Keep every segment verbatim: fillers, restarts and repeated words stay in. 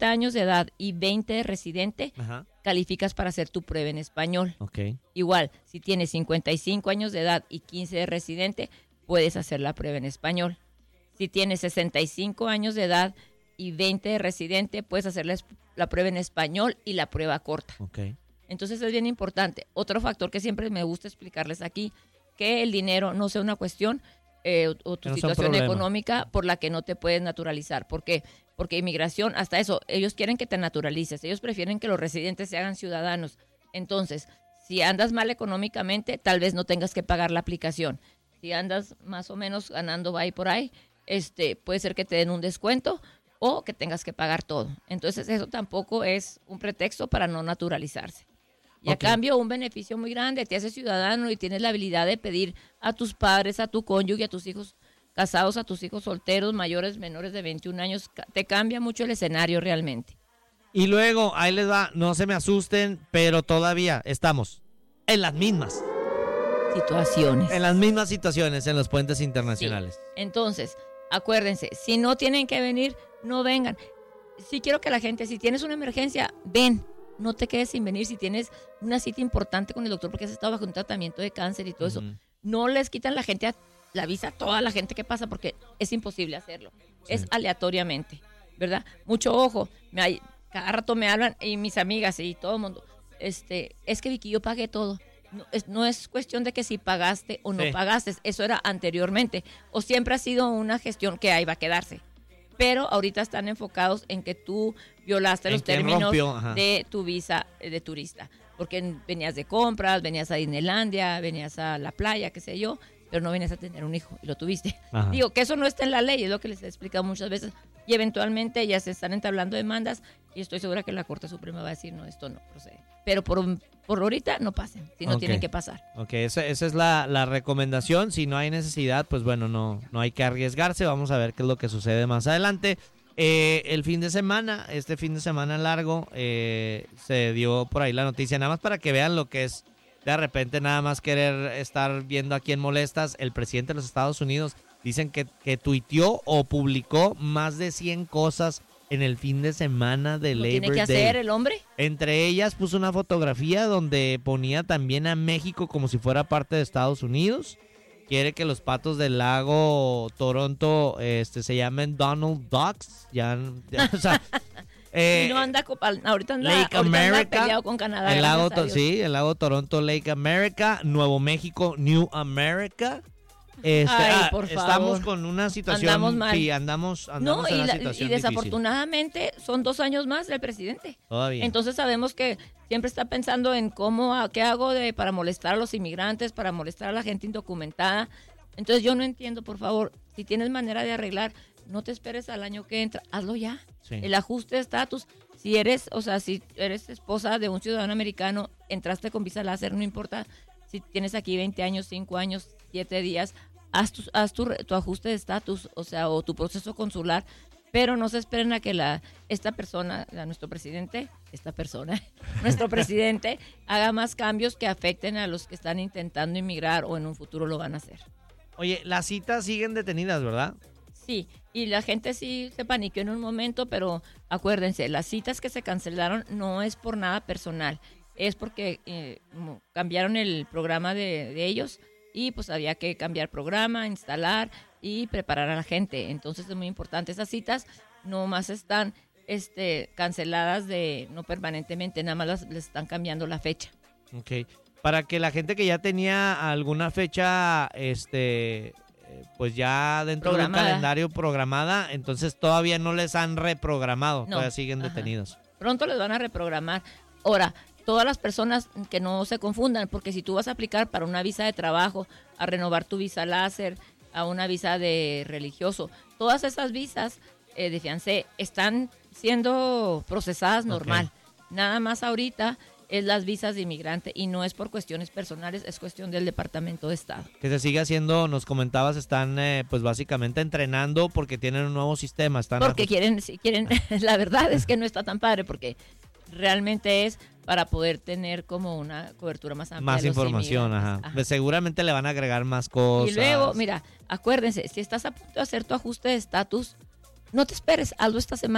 cincuenta años de edad y veinte de residente, Ajá. calificas para hacer tu prueba en español. Okay. Igual, si tienes cincuenta y cinco años de edad y quince de residente, puedes hacer la prueba en español. Si tienes sesenta y cinco años de edad y veinte de residente, puedes hacer la, la prueba en español y la prueba corta. Okay. Entonces es bien importante. Otro factor que siempre me gusta explicarles aquí, que el dinero no sea una cuestión eh, o, o tu no situación económica por la que no te puedes naturalizar. ¿Por qué? Porque inmigración, hasta eso, ellos quieren que te naturalices. Ellos prefieren que los residentes se hagan ciudadanos. Entonces, si andas mal económicamente, tal vez no tengas que pagar la aplicación. Si andas más o menos ganando ahí por ahí, este, puede ser que te den un descuento o que tengas que pagar todo. Entonces, eso tampoco es un pretexto para no naturalizarse. Y okay. a cambio, un beneficio muy grande, te haces ciudadano y tienes la habilidad de pedir a tus padres, a tu cónyuge, a tus hijos casados, a tus hijos solteros, mayores, menores de veintiún años. Te cambia mucho el escenario realmente. Y luego, ahí les va, no se me asusten, pero todavía estamos en las mismas situaciones. En las mismas situaciones en los puentes internacionales. Sí. Entonces, acuérdense, si no tienen que venir, no vengan. Sí quiero que la gente, si tienes una emergencia, ven. No te quedes sin venir si tienes una cita importante con el doctor porque has estado bajo un tratamiento de cáncer y todo uh-huh. eso. No les quitan la gente a, la visa a toda la gente que pasa porque es imposible hacerlo. Sí. Es aleatoriamente, ¿verdad? Mucho ojo. Me hay, cada rato me hablan y mis amigas y todo el mundo. Este, es que Vicky, yo pagué todo. No es, no es cuestión de que si pagaste o no sí. pagaste. Eso era anteriormente. O siempre ha sido una gestión que ahí va a quedarse. Pero ahorita están enfocados en que tú violaste los términos de tu visa de turista. Porque venías de compras, venías a Disneylandia, venías a la playa, qué sé yo, pero no venías a tener un hijo y lo tuviste. Ajá. Digo, que eso no está en la ley, es lo que les he explicado muchas veces. Y eventualmente ya se están entablando demandas y estoy segura que la Corte Suprema va a decir, no, esto no procede. Pero por, por ahorita no pasen, si no okay. tienen que pasar. Ok, esa, esa es la, la recomendación. Si no hay necesidad, pues bueno, no, no hay que arriesgarse. Vamos a ver qué es lo que sucede más adelante. Eh, el fin de semana, este fin de semana largo, eh, se dio por ahí la noticia, nada más para que vean lo que es de repente nada más querer estar viendo a quién molestas. El presidente de los Estados Unidos dicen que, que tuiteó o publicó más de cien cosas en el fin de semana de Labor Day. ¿Tiene que hacer el hombre? Entre ellas puso una fotografía donde ponía también a México como si fuera parte de Estados Unidos. Quiere que los patos del lago Toronto este, se llamen Donald Ducks. Ya, ya o sea, eh, y no anda, ahorita anda, Lake ahorita America, anda peleado con Canadá. El lago, sí, el lago Toronto, Lake America, Nuevo México, New America. Este, Ay, ah, por favor. Estamos con una situación andamos mal. Sí, andamos, andamos no, en y, una la, situación y desafortunadamente difícil. Son dos años más del presidente. Todavía. Entonces sabemos que siempre está pensando en cómo, qué hago de para molestar a los inmigrantes, para molestar a la gente indocumentada. Entonces yo no entiendo, por favor, si tienes manera de arreglar, no te esperes al año que entra, hazlo ya. Sí. El ajuste de estatus, si eres, o sea, si eres esposa de un ciudadano americano, entraste con visa láser, no importa si tienes aquí veinte años, cinco años, siete días, haz tu, haz tu, tu ajuste de estatus, o sea, o tu proceso consular, pero no se esperen a que la esta persona, la, nuestro presidente, esta persona, nuestro presidente, haga más cambios que afecten a los que están intentando inmigrar o en un futuro lo van a hacer. Oye, las citas siguen detenidas, ¿verdad? Sí, y la gente sí se paniqueó en un momento, pero acuérdense, las citas que se cancelaron no es por nada personal, es porque eh, cambiaron el programa de, de ellos y pues había que cambiar programa, instalar y preparar a la gente. Entonces es muy importante. Esas citas no más están este, canceladas de no permanentemente, nada más las, les están cambiando la fecha. Ok. Para que la gente que ya tenía alguna fecha, este, pues ya dentro programada. Del calendario programada, entonces todavía no les han reprogramado, no. Todavía siguen Ajá. detenidos. Pronto les van a reprogramar. Ahora, todas las personas que no se confundan, porque si tú vas a aplicar para una visa de trabajo, a renovar tu visa láser, a una visa de religioso, todas esas visas eh, de fiancé están siendo procesadas normal. Okay. Nada más ahorita es las visas de inmigrante y no es por cuestiones personales, es cuestión del Departamento de Estado. Que se sigue haciendo, nos comentabas, están eh, pues básicamente entrenando porque tienen un nuevo sistema. Están porque quieren, si quieren, la verdad es que no está tan padre porque realmente es para poder tener como una cobertura más amplia. Más información, ajá. ajá. Pues seguramente le van a agregar más cosas. Y luego, mira, acuérdense, si estás a punto de hacer tu ajuste de estatus, no te esperes, hazlo esta semana.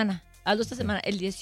hazlo esta semana, el dieciocho.